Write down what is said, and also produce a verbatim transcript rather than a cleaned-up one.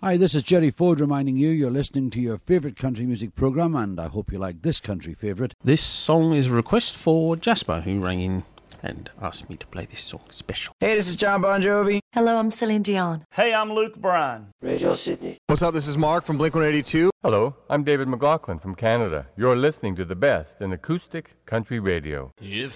Hi, this is Jerry Ford reminding you you're listening to your favourite country music programme, and I hope you like this country favourite. This song is a request for Jasper, who rang in and asked me to play this song special. Hey, this is John Bon Jovi. Hello, I'm Celine Dion. Hey, I'm Luke Bryan. Radio Sydney. What's up, this is Mark from Blink one eighty-two. Hello, I'm David McLaughlin from Canada. You're listening to the best in acoustic country radio. If